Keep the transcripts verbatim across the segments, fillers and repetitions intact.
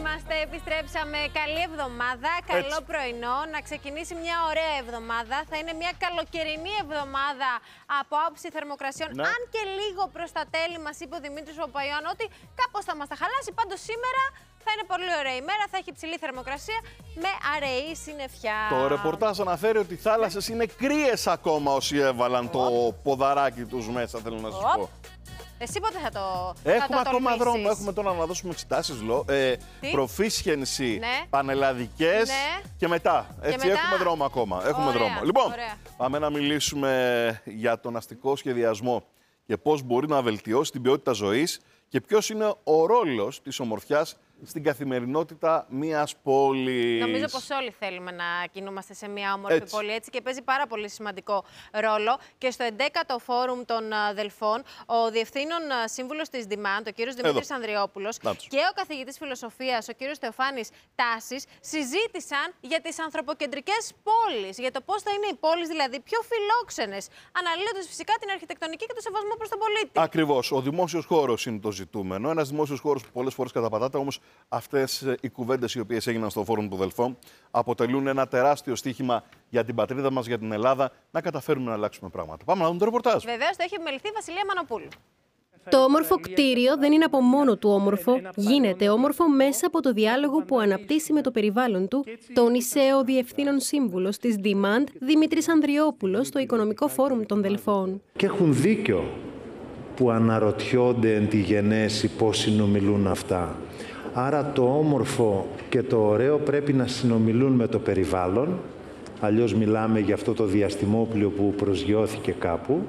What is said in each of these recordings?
είμαστε, επιστρέψαμε. Καλή εβδομάδα, καλό Έτσι. πρωινό. Να ξεκινήσει μια ωραία εβδομάδα. Θα είναι μια καλοκαιρινή εβδομάδα από άποψη θερμοκρασιών. Ναι. Αν και λίγο προς τα τέλη μας είπε ο Δημήτρης Παπαϊωάννου ότι κάπως θα μας τα χαλάσει. Πάντως σήμερα θα είναι πολύ ωραία ημέρα, θα έχει υψηλή θερμοκρασία με αραιή συννεφιά. Το ρεπορτάζ αναφέρει ότι οι θάλασσες είναι κρύες ακόμα όσοι έβαλαν oh. το ποδαράκι τους μέσα, θέλω να σας oh. πω. Εσύ πότε θα το Έχουμε θα το ακόμα δρόμο. Έχουμε τώρα να δώσουμε εξετάσεις, ε, προφίσχενση, ναι. πανελλαδικές ναι. και μετά. Έτσι, και μετά... έχουμε δρόμο ακόμα. Έχουμε ωραία, δρόμο. Λοιπόν, ωραία. πάμε να μιλήσουμε για τον αστικό σχεδιασμό και πώς μπορεί να βελτιώσει την ποιότητα ζωής και ποιος είναι ο ρόλος της ομορφιάς στην καθημερινότητα μιας πόλης. Νομίζω πως όλοι θέλουμε να κινούμαστε σε μια όμορφη έτσι. πόλη έτσι και παίζει πάρα πολύ σημαντικό ρόλο. Και στο εντέκατο φόρουμ των Δελφών, ο Διευθύνων Σύμβουλος της Demand, ο κύριος Δημήτρης Ανδριόπουλος, και ο καθηγητής φιλοσοφίας, ο κύριος Θεοφάνης Τάσης, συζήτησαν για τις ανθρωποκεντρικές πόλεις. Για το πώς θα είναι οι πόλεις δηλαδή πιο φιλόξενες, αναλύοντας φυσικά την αρχιτεκτονική και το σεβασμό προς τον πολίτη. Ακριβώς. Ο δημόσιος χώρος είναι το ζητούμενο. Ένας δημόσιος χώρος που πολλές φορές καταπατάται, όμως αυτές οι κουβέντες οι οποίες έγιναν στο Φόρουμ των Δελφών αποτελούν ένα τεράστιο στοίχημα για την πατρίδα μας, για την Ελλάδα, να καταφέρουμε να αλλάξουμε πράγματα. Πάμε να δούμε το ρεπορτάζ. Βεβαίως, το έχει επιμεληθεί η Βασιλεία Μανοπούλου. Το όμορφο κτίριο δεν είναι από μόνο του όμορφο. Γίνεται όμορφο μέσα από το διάλογο που αναπτύσσει με το περιβάλλον του, τόνισε ο Διευθύνων Σύμβουλος της Demand, Δημήτρης Ανδριόπουλος, στο Οικονομικό Φόρουμ των Δελφών. Και έχουν δίκιο που αναρωτιόνται εν τη γενέση πώς συνομιλούν αυτά. Άρα το όμορφο και το ωραίο πρέπει να συνομιλούν με το περιβάλλον, αλλιώς μιλάμε για αυτό το διαστημόπλιο που προσγειώθηκε κάπου,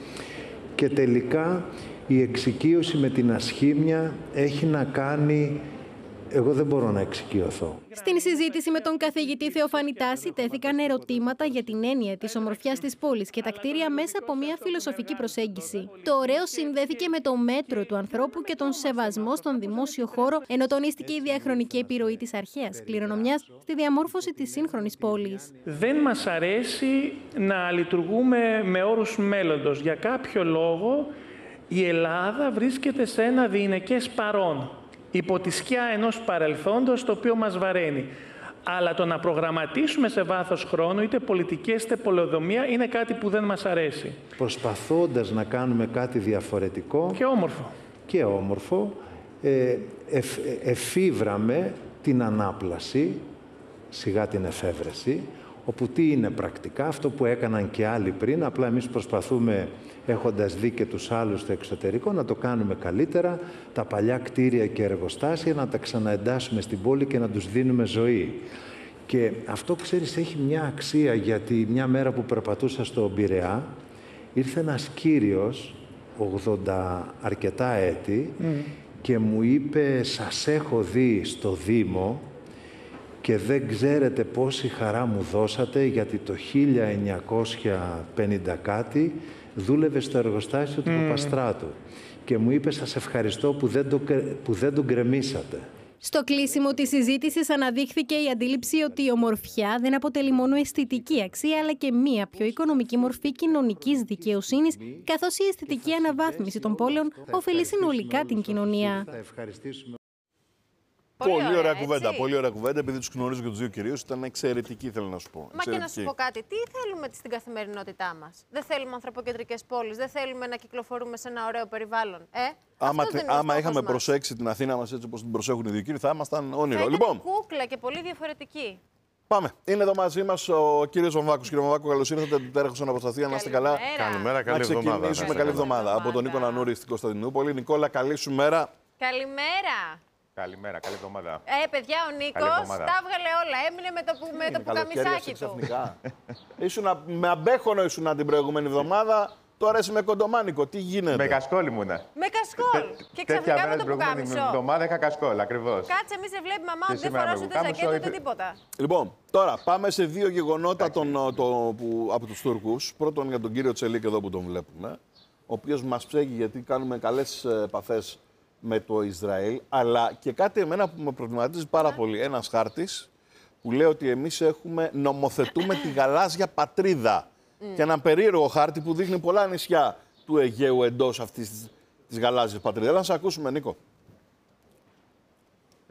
και τελικά η εξοικείωση με την ασχήμια έχει να κάνει... Εγώ δεν μπορώ να εξοικειωθώ. Στην συζήτηση με τον καθηγητή Θεοφάνη Τάση τέθηκαν ερωτήματα για την έννοια της ομορφιάς της πόλης και τα κτίρια μέσα από μια φιλοσοφική προσέγγιση. Το ωραίο συνδέθηκε με το μέτρο του ανθρώπου και τον σεβασμό στον δημόσιο χώρο, ενώ τονίστηκε η διαχρονική επιρροή της αρχαίας κληρονομιάς στη διαμόρφωση της σύγχρονης πόλης. Δεν μας αρέσει να λειτουργούμε με όρους μέλλοντος. Για κάποιο λόγο η Ελλάδα βρίσκεται σε ένα διηνεκές παρόν, υπό τη σκιά ενός παρελθόντος το οποίο μας βαραίνει. Αλλά το να προγραμματίσουμε σε βάθος χρόνου, είτε πολιτικές είτε πολεοδομία, είναι κάτι που δεν μας αρέσει. Προσπαθώντας να κάνουμε κάτι διαφορετικό και όμορφο, και όμορφο ε, εφ, εφήβραμε την ανάπλαση, σιγά την εφεύρεση, όπου τι είναι πρακτικά, αυτό που έκαναν και άλλοι πριν, απλά εμείς προσπαθούμε, έχοντας δει και τους άλλους στο εξωτερικό, να το κάνουμε καλύτερα, τα παλιά κτίρια και εργοστάσια να τα ξαναεντάσσουμε στην πόλη και να τους δίνουμε ζωή. Και αυτό, ξέρεις, έχει μια αξία, γιατί μια μέρα που περπατούσα στο Πειραιά, ήρθε ένας κύριος, ογδόντα αρκετά έτη, mm. και μου είπε, σας έχω δει στο Δήμο και δεν ξέρετε πόση χαρά μου δώσατε, γιατί το χίλια εννιακόσια πενήντα κάτι δούλευε στο εργοστάσιο του mm. Παπαστράτου. Και μου είπε, σας ευχαριστώ που δεν, το, που δεν τον γκρεμίσατε. Στο κλείσιμο της συζήτησης αναδείχθηκε η αντίληψη ότι η ομορφιά δεν αποτελεί μόνο αισθητική αξία, αλλά και μία πιο οικονομική μορφή κοινωνικής δικαιοσύνης, καθώς η αισθητική αναβάθμιση των πόλεων ωφελεί συνολικά την κοινωνία. Πολύ, πολύ ωραία, ωραία κουβέντα. Πολύ ωραία κουβέντα. Επειδή τους γνωρίζω και τους δύο κυρίους, ήταν εξαιρετική, θέλω να σου πω. Μα εξαιρετική. Και να σου πω κάτι, τι θέλουμε στην καθημερινότητά μας? Δεν θέλουμε ανθρωποκεντρικές πόλεις, δεν θέλουμε να κυκλοφορούμε σε ένα ωραίο περιβάλλον. Ε? Άμα, άμα είχαμε μας. προσέξει την Αθήνα μας έτσι όπως την προσέχουν οι δύο κύριοι, θα ήμασταν όνειρο. Θα λοιπόν, κούκλα και πολύ διαφορετική. Πάμε. Είναι εδώ μαζί μας ο κύριος Βαμβάκος. Κύριε Βαμβάκο, καλώς ήρθατε. Του τέραχος αναποσταθία. Να είστε καλά. Καλημέρα, καλή εβδομάδα. Να ξεκινήσουμε καλή εβδομάδα από τον Νίκο Νανούρη στην Κωνσταντινούπολη. Νικόλα, καλή σου μέρα. Καλημέρα. Καλημέρα, καλή εβδομάδα. Ε, παιδιά, ο Νίκος τα έβγαλε όλα. Έμεινε με το, με το πουκαμισάκι του. Ήσουνα με αμπέχονο ήσουνα την προηγούμενη εβδομάδα. Τώρα είσαι με κοντομάνικο. Τι γίνεται? Με κασκόλ ήμουνα. Με κασκόλ. Και ξαφνικά με το πουκάμισο. Την εβδομάδα είχα κασκόλ, ακριβώς. Κάτσε, εμείς δεν βλέπουμε μαμά ότι δεν φοράς ούτε ζακέτο ούτε τίποτα. Λοιπόν, τώρα πάμε σε δύο γεγονότα τον, το, που, από τους Τούρκους. Πρώτον για τον κύριο Τσελίκ εδώ που τον βλέπουμε, ο οποίος μας ψέγει γιατί κάνουμε καλές επαφές με το Ισραήλ, αλλά και κάτι εμένα που με προβληματίζει πάρα πολύ. Ένας χάρτης που λέει ότι εμείς έχουμε, νομοθετούμε τη γαλάζια πατρίδα. Mm. Και έναν περίεργο χάρτη που δείχνει πολλά νησιά του Αιγαίου εντός αυτής της, της γαλάζιας πατρίδας. Να σε ακούσουμε, Νίκο.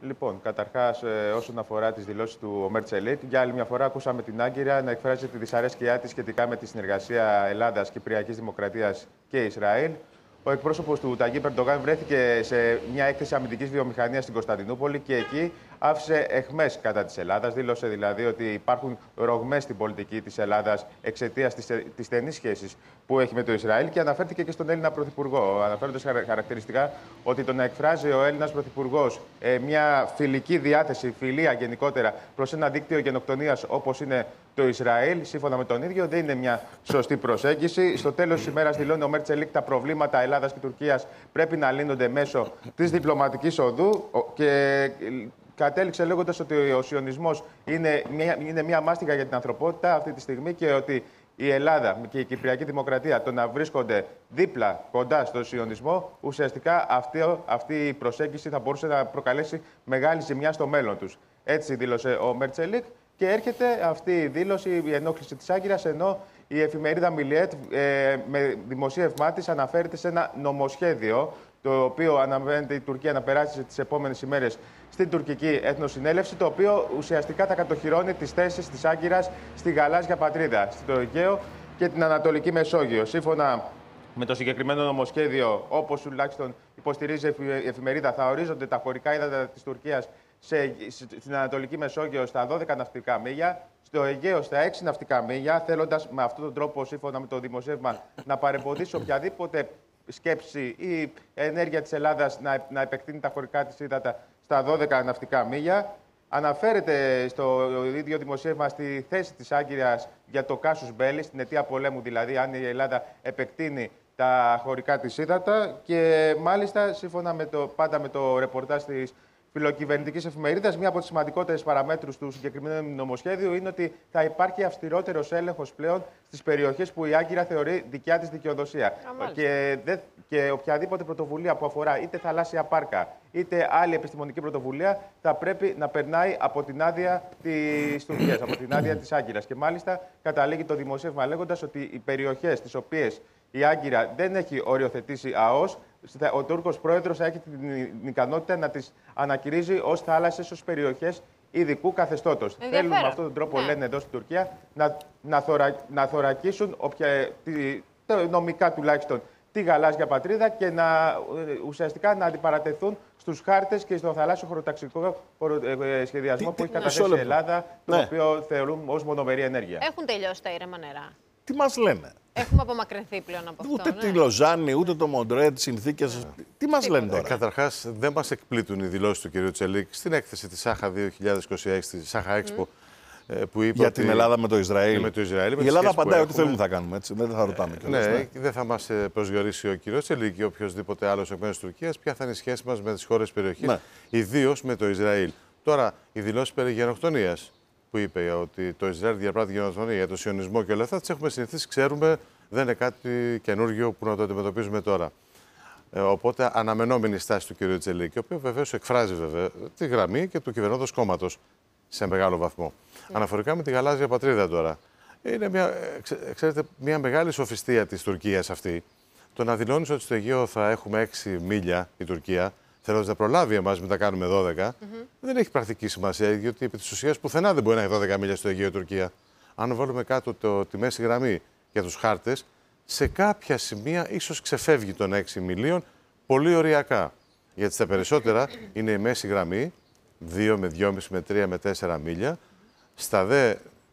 Λοιπόν, καταρχάς, ε, όσον αφορά τις δηλώσεις του Ομέρ Τσελίκ, για άλλη μια φορά ακούσαμε την Άγκυρα να εκφράζει τη δυσαρέσκειά της σχετικά με τη συνεργασία Ελλάδας, Κυπριακής Δημοκρατίας και Ισραήλ. Ο εκπρόσωπος του Ταγίπ Ερντογάν βρέθηκε σε μια έκθεση αμυντικής βιομηχανίας στην Κωνσταντινούπολη και εκεί άφησε αιχμές κατά της Ελλάδας. Δήλωσε δηλαδή ότι υπάρχουν ρογμές στην πολιτική της Ελλάδας εξαιτίας της, της στενής σχέσης που έχει με το Ισραήλ και αναφέρθηκε και στον Έλληνα Πρωθυπουργό, αναφέροντας χαρακτηριστικά ότι το να εκφράζει ο Έλληνας Πρωθυπουργός ε, μια φιλική διάθεση, φιλία γενικότερα προς ένα δίκτυο γενοκτονίας όπως είναι το Ισραήλ, σύμφωνα με τον ίδιο, δεν είναι μια σωστή προσέγγιση. Στο τέλος της ημέρας δηλώνει ο Ομέρ Τσελίκ τα προβλήματα Ελλάδας και Τουρκίας πρέπει να λύνονται μέσω της διπλωματικής οδού και κατέληξε λέγοντας ότι ο σιωνισμός είναι μια, είναι μια μάστιγα για την ανθρωπότητα αυτή τη στιγμή και ότι η Ελλάδα και η Κυπριακή Δημοκρατία το να βρίσκονται δίπλα κοντά στο σιωνισμό, ουσιαστικά αυτή, αυτή η προσέγγιση θα μπορούσε να προκαλέσει μεγάλη ζημιά στο μέλλον τους. Έτσι δήλωσε ο Ομέρ Τσελίκ και έρχεται αυτή η δήλωση, η ενόχληση της Άγκυρας, ενώ η εφημερίδα Μιλιέτ ε, με δημοσίευμά της αναφέρεται σε ένα νομοσχέδιο το οποίο αναμένεται η Τουρκία να περάσει τις επόμενες ημέρες στην τουρκική Εθνοσυνέλευση, το οποίο ουσιαστικά θα κατοχυρώνει τις θέσεις της Άγκυρας στη γαλάζια πατρίδα, στο Αιγαίο και την Ανατολική Μεσόγειο. Σύμφωνα με το συγκεκριμένο νομοσχέδιο, όπως τουλάχιστον υποστηρίζει η εφημερίδα, θα ορίζονται τα χωρικά ύδατα της Τουρκίας σε, στην Ανατολική Μεσόγειο στα δώδεκα ναυτικά μίλια, στο Αιγαίο στα έξι ναυτικά μίλια, θέλοντας με αυτόν τον τρόπο, σύμφωνα με το δημοσίευμα, να παρεμποδίσει οποιαδήποτε σκέψη ή ενέργεια της Ελλάδας να, να επεκτείνει τα χωρικά της ύδατα στα δώδεκα ναυτικά μίλια. Αναφέρεται στο ίδιο δημοσίευμα στη θέση της Άγκυρας για το κάσους μπέλι, στην αιτία πολέμου δηλαδή, αν η Ελλάδα επεκτείνει τα χωρικά της ύδατα. Και μάλιστα, σύμφωνα με το, πάντα με το ρεπορτάζ της φιλοκυβερνητικής εφημερίδας, μία από τις σημαντικότερες παραμέτρους του συγκεκριμένου νομοσχέδιου είναι ότι θα υπάρχει αυστηρότερος έλεγχος πλέον στις περιοχές που η Άγκυρα θεωρεί δικιά της δικαιοδοσία. Και, δε, και οποιαδήποτε πρωτοβουλία που αφορά είτε θαλάσσια πάρκα είτε άλλη επιστημονική πρωτοβουλία θα πρέπει να περνάει από την άδεια της Τουρκίας, από την άδεια της Άγκυρας. Και μάλιστα καταλήγει το δημοσίευμα λέγοντας ότι οι περιοχές τις οποίες η Άγκυρα δεν έχει οριοθετήσει ΑΟΣ, ο Τούρκος πρόεδρος θα έχει την ικανότητα να τις ανακηρύζει ως θάλασσες, ως περιοχές ειδικού καθεστώτος. Θέλουν με αυτόν τον τρόπο, ναι, λένε εδώ στην Τουρκία, να, να, θωρα, να θωρακίσουν όποια, τη, νομικά τουλάχιστον τη γαλάζια πατρίδα και να ουσιαστικά να αντιπαρατεθούν στους χάρτες και στο θαλάσσιο χωροταξικό σχεδιασμό τι, που έχει καταθέσει η Ελλάδα, ναι, το οποίο θεωρούν ως μονομερή ενέργεια. Έχουν τελειώσει τα ήρεμα νερά. Τι μας λένε. Έχουμε απομακρυνθεί πλέον από ούτε αυτό. Ούτε ναι. τη Λοζάνη, ούτε το Μοντρέ, τις συνθήκες. Yeah. Τι μας λένε τώρα. Ε, καταρχάς, δεν μας εκπλήττουν οι δηλώσεις του κ. Τσελίκ στην έκθεση της ΣΑΧΑ δύο χιλιάδες είκοσι έξι, της ΣΑΧΑ Expo, mm. που είπε για ότι... την Ελλάδα με το Ισραήλ. Με το Ισραήλ με η Ελλάδα απαντάει ό,τι θέλουμε θα κάνουμε. Έτσι. Δεν θα ρωτάμε. Ε, ναι, ναι, δεν θα μας προσδιορίσει ο κ. Τσελίκ ή οποιοδήποτε άλλος εκ μέρους της Τουρκίας ποια θα είναι η σχέση μας με τις χώρες περιοχής, ναι, ιδίως με το Ισραήλ. Τώρα, οι δηλώσεις περί γενοκτονίας που είπε ότι το Ισραήλ διαπράττει γενοκτονία για το σιωνισμό και όλα αυτά, τις έχουμε συνηθίσει, ξέρουμε. Δεν είναι κάτι καινούργιο που να το αντιμετωπίζουμε τώρα. Ε, οπότε αναμενόμενη στάση του κ. Τσελίκ, ο οποίος βεβαίως εκφράζει βέβαια τη γραμμή και του κυβερνώντος κόμματος σε μεγάλο βαθμό. Yeah. Αναφορικά με τη γαλάζια πατρίδα τώρα. Είναι μια, ξέρετε, μια μεγάλη σοφιστία της Τουρκίας αυτή. Το να δηλώνεις ότι στο Αιγαίο θα έχουμε έξι μίλια η Τουρκία, θέλοντας να προλάβει εμάς με τα κάνουμε δώδεκα, mm-hmm. δεν έχει πρακτική σημασία, γιατί επί της ουσίας πουθενά δεν μπορεί να έχει δώδεκα μίλια στο Αιγαίο η Τουρκία. Αν βάλουμε κάτω το, τη μέση γραμμή για τους χάρτες, σε κάποια σημεία ίσως ξεφεύγει των έξι μιλίων πολύ οριακά. Γιατί στα περισσότερα είναι η μέση γραμμή, δύο με δυόμισι με τρία με τέσσερα μίλια. Στα δε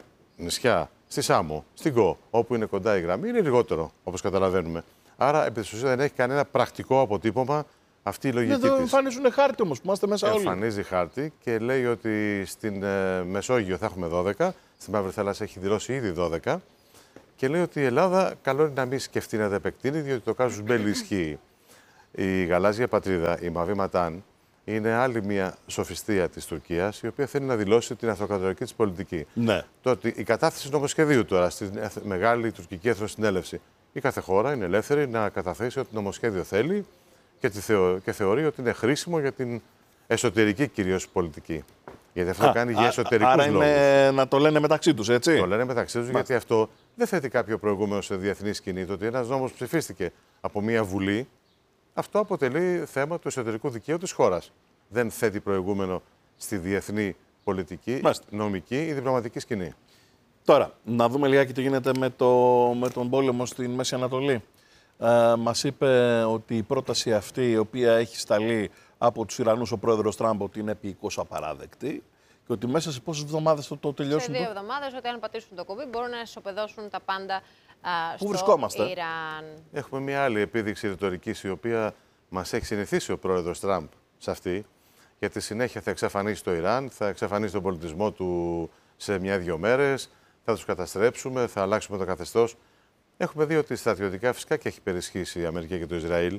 νησιά, στη Σάμο, στην Κο, όπου είναι κοντά η γραμμή, είναι λιγότερο, όπως καταλαβαίνουμε. Άρα, επί της ουσίας δεν έχει κανένα πρακτικό αποτύπωμα αυτή η λογική της. Δεν εμφανίζουν χάρτη όμως, που είμαστε μέσα όλοι. Εμφανίζει χάρτη και λέει ότι στην ε, Μεσόγειο θα έχουμε δώδεκα, στη Μαύρη Θάλασσα έχει δηλώσει ήδη δώδεκα. Και λέει ότι η Ελλάδα καλό είναι να μην σκεφτεί να τα επεκτείνει, διότι το κάζους μπέλι ισχύει. Η γαλάζια πατρίδα, η Μαβή Ματάν, είναι άλλη μια σοφιστία της Τουρκίας, η οποία θέλει να δηλώσει την αυτοκρατορική της πολιτική. Ναι. Το ότι η κατάθεση νομοσχεδίου τώρα στη μεγάλη τουρκική εθνοσυνέλευση, η κάθε χώρα είναι ελεύθερη να καταθέσει ό,τι νομοσχέδιο θέλει και, θεω... και θεωρεί ότι είναι χρήσιμο για την εσωτερική κυρίως πολιτική. Γιατί αυτό α, κάνει για εσωτερικούς άρα λόγους. Είναι να το λένε μεταξύ τους, έτσι. Το λένε μεταξύ τους, γιατί αυτό δεν θέτει κάποιο προηγούμενο σε διεθνή σκηνή. Το ότι ένας νόμος ψηφίστηκε από μια βουλή, αυτό αποτελεί θέμα του εσωτερικού δικαίου της χώρας. δεν θέτει προηγούμενο στη διεθνή πολιτική, Μάλιστα. νομική ή διπλωματική σκηνή. Τώρα, να δούμε λιγάκι τι γίνεται με, το, με τον πόλεμο στην Μέση Ανατολή. Ε, μας είπε ότι η πρόταση αυτή, η οποία έχει σταλεί από τους Ιρανούς ο πρόεδρος Τραμπ, ότι είναι επικώς απαράδεκτη και ότι μέσα σε πόσες εβδομάδες το, το τελειώσουν. Σε δύο εβδομάδες, ότι αν πατήσουν το κουμπί μπορούν να ισοπεδώσουν τα πάντα α, Πού στο βρισκόμαστε? Ιράν. Έχουμε μια άλλη επίδειξη ρητορικής, η οποία μας έχει συνηθίσει ο πρόεδρος Τραμπ σε αυτή, γιατί συνέχεια θα εξαφανίσει το Ιράν, θα εξαφανίσει τον πολιτισμό του σε μια-δυο μέρες, θα τους καταστρέψουμε, θα αλλάξουμε το καθεστώς. Έχουμε δει ότι στρατιωτικά φυσικά και έχει περισχύσει η Αμερική και το Ισραήλ.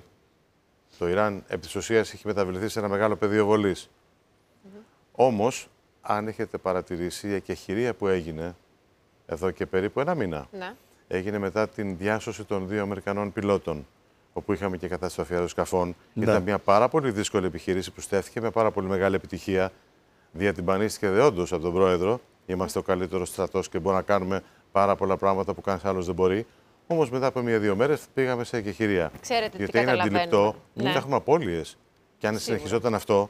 Το Ιράν, επί της ουσίας, έχει μεταβληθεί σε ένα μεγάλο πεδίο βολής. Mm-hmm. Όμως, αν έχετε παρατηρήσει, η εκεχηρία που έγινε εδώ και περίπου ένα μήνα, ναι. έγινε μετά την διάσωση των δύο Αμερικανών πιλότων, όπου είχαμε και καταστροφή αεροσκαφών. Ναι. Ήταν μια πάρα πολύ δύσκολη επιχείρηση που στέφθηκε με πάρα πολύ μεγάλη επιτυχία. Διατυμπανίστηκε δεόντως από τον πρόεδρο. Είμαστε ο καλύτερος στρατός και μπορούμε να κάνουμε πάρα πολλά πράγματα που κανείς άλλος δεν μπορεί. Όμως μετά από μία-δύο μέρες πήγαμε σε εκεχηρία. Ξέρετε γιατί τι είναι αντιληπτό, ναι. θα έχουμε απώλειες. Και αν Σίγουρα. συνεχιζόταν αυτό,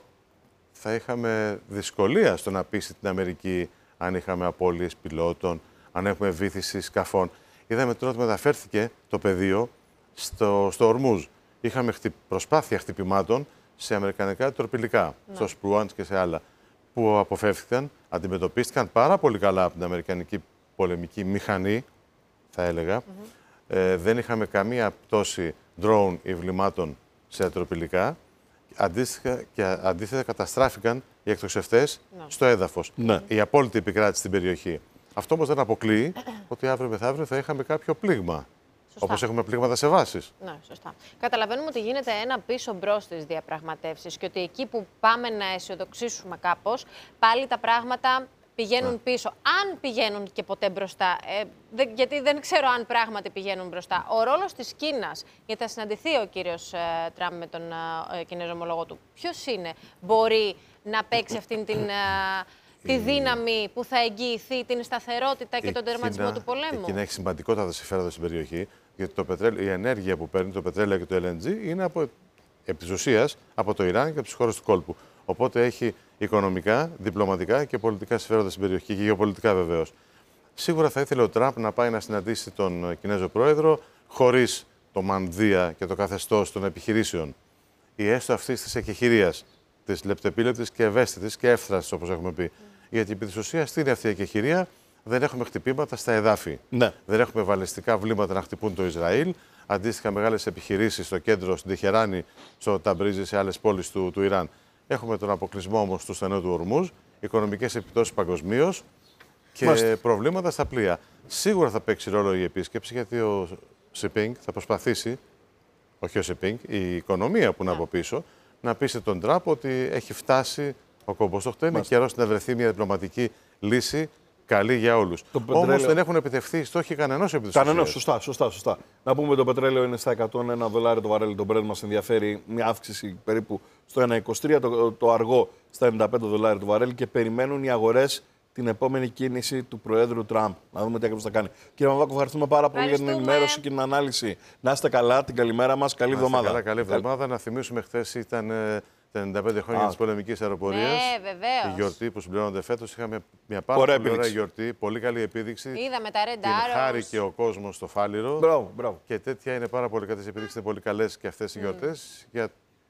θα είχαμε δυσκολία στο να πείσει την Αμερική αν είχαμε απώλειες πιλότων, αν έχουμε βύθιση σκαφών. Είδαμε τώρα ότι μεταφέρθηκε το πεδίο στο, στο Ορμούζ. Είχαμε χτυ, προσπάθεια χτυπημάτων σε αμερικανικά τορπιλικά, ναι. στο Σπρουάντς και σε άλλα, που αποφεύθηκαν, αντιμετωπίστηκαν πάρα πολύ καλά από την αμερικανική πολεμική μηχανή, θα έλεγα. Mm-hmm. ε, δεν είχαμε καμία πτώση drone ή βλημάτων σε ατροπηλικά. Αντίστοιχα και αντίθετα καταστράφηκαν οι εκτοξευτές no. στο έδαφος. Ναι. Η απόλυτη επικράτηση στην περιοχή. Αυτό όμως δεν αποκλείει ότι αύριο μεθαύριο θα είχαμε κάποιο πλήγμα. Όπως έχουμε πλήγματα σε βάσεις. Ναι, σωστά. Καταλαβαίνουμε ότι γίνεται ένα πίσω μπρος στις διαπραγματεύσεις και ότι εκεί που πάμε να αισιοδοξήσουμε κάπως, πάλι τα πράγματα πηγαίνουν ναι. πίσω. Αν πηγαίνουν και ποτέ μπροστά. Ε, δε, γιατί δεν ξέρω αν πράγματι πηγαίνουν μπροστά. Ο ρόλος της Κίνας, γιατί θα συναντηθεί ο κύριος ε, Τραμπ με τον ε, Κινέζο ομολόγο του, ποιος είναι, μπορεί να παίξει αυτήν την. Ε, τη δύναμη που θα εγγυηθεί την σταθερότητα και η τον τερματισμό Κίνα, του πολέμου. Η Κίνα έχει σημαντικότατα συμφέροντα στην περιοχή, γιατί το πετρέλαιο, η ενέργεια που παίρνει το πετρέλαιο και το Ελ Εν Τζι είναι από, επί της ουσίας από το Ιράν και από τις χώρες του κόλπου. Οπότε έχει οικονομικά, διπλωματικά και πολιτικά συμφέροντα στην περιοχή και γεωπολιτικά βεβαίως. Σίγουρα θα ήθελε ο Τραμπ να πάει να συναντήσει τον Κινέζο πρόεδρο χωρίς το μανδύα και το καθεστώς των επιχειρήσεων ή έστω αυτή τη εκεχηρία, τη λεπτεπίλεπτης και ευαίσθητης και εύθραστης, όπως έχουμε πει. Mm. Γιατί επί της ουσίας τι είναι αυτή η εκεχηρία, δεν έχουμε χτυπήματα στα εδάφη. Ναι. Δεν έχουμε βαλιστικά βλήματα να χτυπούν το Ισραήλ. Αντίστοιχα, μεγάλες επιχειρήσεις στο κέντρο, στην Τεχεράνη, στο Ταμπρίζι, σε άλλες πόλεις του, του Ιράν. Έχουμε τον αποκλεισμό όμως του στενού του Ορμούζ, οικονομικές επιπτώσεις παγκοσμίως και Μάλιστα. προβλήματα στα πλοία. Σίγουρα θα παίξει ρόλο η επίσκεψη, γιατί ο Σιπίνγκ θα προσπαθήσει, όχι ο Σιπίνγκ, η οικονομία που είναι από πίσω, να πείσει τον Τραμπ ότι έχει φτάσει ο κομπόστοχτο. Είναι καιρός να βρεθεί μια διπλωματική λύση καλή για όλους. Πετρέλαιο... Όμως δεν έχουν επιτευχθεί οι στόχοι κανενός επί της ουσίας. Κανενός, σωστά, σωστά, σωστά. Να πούμε ότι το πετρέλαιο είναι στα εκατόν ένα δολάρια το βαρέλι. Το Brent μας ενδιαφέρει μια αύξηση περίπου στο ένα είκοσι τρία, το, το αργό στα ενενήντα πέντε δολάρια το βαρέλι και περιμένουν οι αγορές την επόμενη κίνηση του Προέδρου Τραμπ. Να δούμε τι ακριβώς θα κάνει. Κύριε Μαυράκο, ευχαριστούμε πάρα πολύ για την ενημέρωση και την ανάλυση. Να είστε καλά, την καλημέρα μας. Καλή εβδομάδα. Καλά, καλή εβδομάδα. Να θυμίσουμε, χθες ήταν τα ενενήντα πέντε χρόνια της πολεμικής αεροπορίας. Ναι, βεβαίως. Η γιορτή που συμπληρώνονται φέτος. Είχαμε μια πάρα ωραία πολύ ωραία γιορτή, πολύ καλή επίδειξη. Είδαμε τα Red Arrows. Την χάρη και ο κόσμος στο Φάληρο. Μπράβο, μπράβο. Και τέτοια είναι πάρα πολύ καλές επίδειξεις. Είναι πολύ καλές και αυτές οι γιορτές mm. για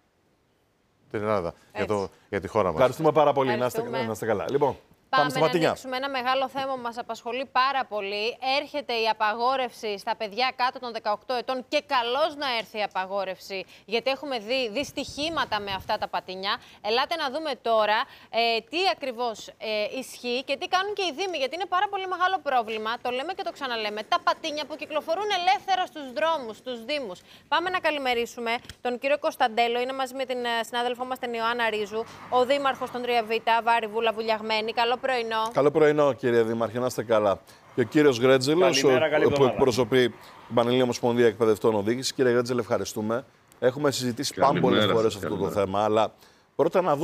την Ελλάδα, για, το, για τη χώρα μας. Ευχαριστούμε πάρα πολύ. Να είστε, να είστε καλά. Λοιπόν, Πάμε, Πάμε να ανοίξουμε ένα μεγάλο θέμα που μας απασχολεί πάρα πολύ. Έρχεται η απαγόρευση στα παιδιά κάτω των δεκαοκτώ ετών και καλώς να έρθει η απαγόρευση, γιατί έχουμε δει δυστυχήματα με αυτά τα πατίνια. Ελάτε να δούμε τώρα ε, τι ακριβώς ε, ισχύει και τι κάνουν και οι δήμοι, γιατί είναι πάρα πολύ μεγάλο πρόβλημα. Το λέμε και το ξαναλέμε. Τα πατίνια που κυκλοφορούν ελεύθερα στους δρόμους, στους δήμους. Πάμε να καλημερίσουμε τον κύριο Κωνσταντέλο. Είναι μαζί με την συνάδελφό μας την Ιωάννα Ρίζου, ο δήμαρχος των τρία Β, Βάρη Βούλα Βουλιαγμένη. Καλό πρωινό. Καλό πρωινό, κύριε Δήμαρχε, να είστε καλά. Και ο κύριος Γρέτζελος, που εκπροσωπεί την Πανελλήνια Ομοσπονδία Εκπαιδευτών Οδήγησης. Κύριε Γρέτζελ, ευχαριστούμε. Έχουμε συζητήσει πάρα πολλές φορές αυτό το θέμα, αλλά πρώτα να δούμε.